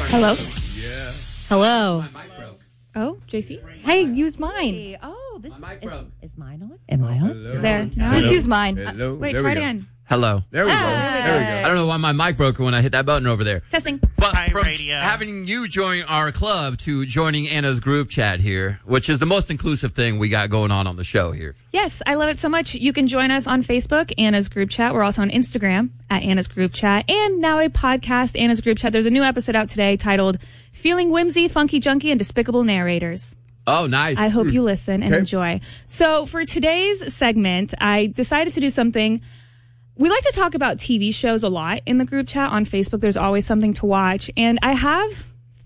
Hello? Yeah. Hello. My mic broke. Oh, JC? Hey, use mine. Hey, this My mic broke. is mine on? Am I on? Hello. There. No. Just use mine. Hello. Wait, there try we it go. again. Hello. There we go. There we I go. don't know why my mic broke when I hit that button over there. Testing. But Hi, from radio. having you join our club to joining Anna's group chat here, which is the most inclusive thing we got going on the show here. Yes, I love it so much. You can join us on Facebook, Anna's Group Chat. We're also on Instagram at Anna's Group Chat, and now a podcast, Anna's Group Chat. There's a new episode out today titled Feeling Whimsy, Funky Junkie, and Despicable Narrators. Oh, nice. I hope you listen and Okay. enjoy. So for today's segment, I decided to do something. We like to talk about TV shows a lot in the group chat on Facebook. There's always something to watch. And I have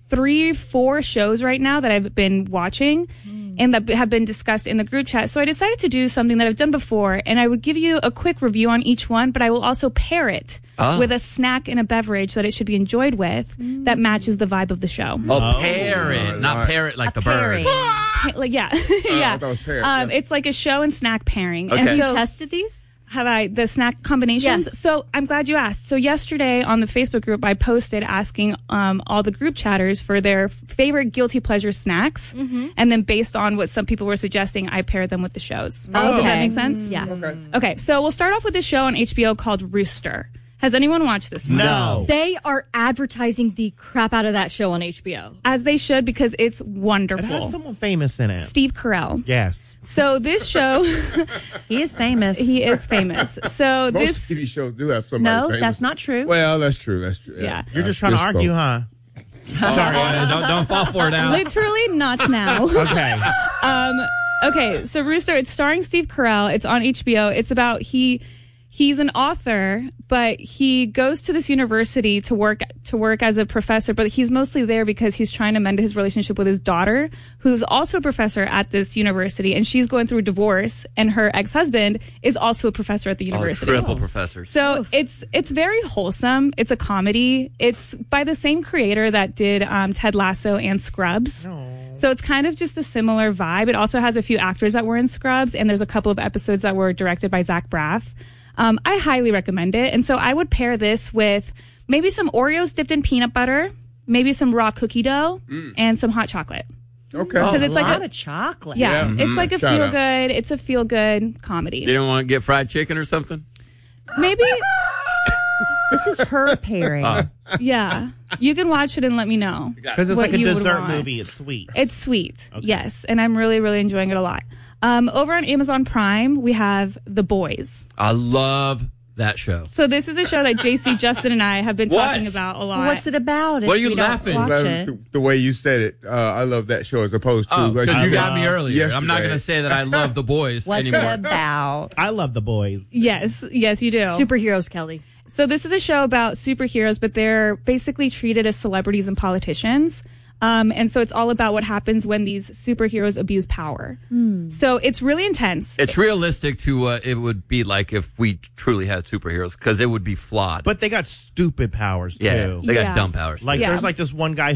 3-4 shows right now that I've been watching and that have been discussed in the group chat. So I decided to do something that I've done before, and I would give you a quick review on each one, but I will also pair it with a snack and a beverage that it should be enjoyed with that matches the vibe of the show. Oh, parrot, not Alright. parrot like the pairing. bird. Like, yeah. I thought it was parrot, yeah. It's like a show and snack pairing. Okay. And Have you so, tested these? have I the snack combinations? Yes. So I'm glad you asked. So yesterday on the Facebook group, I posted asking all the group chatters for their favorite guilty pleasure snacks, and then based on what some people were suggesting, I paired them with the shows. Does that make sense? Yeah. Okay. Okay. So we'll start off with this show on HBO called Rooster. Has anyone watched this one? No. They are advertising the crap out of that show on HBO. As they should, because it's It wonderful. has someone famous in it. Steve Carell. Yes. So this show, He is famous. he is famous. So Most this, TV shows do have somebody No, famous. that's not true. Well, that's true. That's true. Yeah. You're just trying to Misspoke. argue, huh? Sorry, Anna, don't fall for it now. literally not now. Okay. Okay, so Rooster, it's starring Steve Carell. It's on HBO. It's about he's an author, but he goes to this university to work as a professor, but he's mostly there because he's trying to mend his relationship with his daughter, who's also a professor at this university, and she's going through a divorce, and her ex-husband is also a professor at the Oh, university. triple professor. So it's very wholesome. It's a comedy. It's by the same creator that did Ted Lasso and Scrubs. So it's kind of just a similar vibe. It also has a few actors that were in Scrubs, and there's a couple of episodes that were directed by Zach Braff. I highly recommend it. And so I would pair this with maybe some Oreos dipped in peanut butter, maybe some raw cookie dough, and some hot chocolate. Okay. Because it's a like lot of chocolate. yeah, Yeah. it's like a Shout feel out. good. It's a feel good comedy. You didn't want to get fried chicken or something? Maybe. This is her pairing. Yeah, you can watch it and let me know. Because it's what like a you would dessert want. movie. It's sweet. It's sweet, yes, and I'm really, really enjoying it a lot. Over on Amazon Prime, we have The Boys. I love that show. So this is a show that JC, Justin, and I have been talking What? about a lot. What's it about? What if are you we don't laughing? watch Love it? the way you said it. I love that show as opposed to. Oh, because you got me love earlier. I'm not yesterday. going to say that I love The Boys What's anymore. it about? I love the boys. Yes, you do. Superheroes, Kelly. So this is a show about superheroes, but they're basically treated as celebrities and politicians. And so it's all about what happens when these superheroes abuse power. So it's really intense. It's realistic to what it would be like if we truly had superheroes, because it would be flawed. But they got stupid powers, yeah, too. they got Yeah. dumb powers. Like, Yeah. there's like this one guy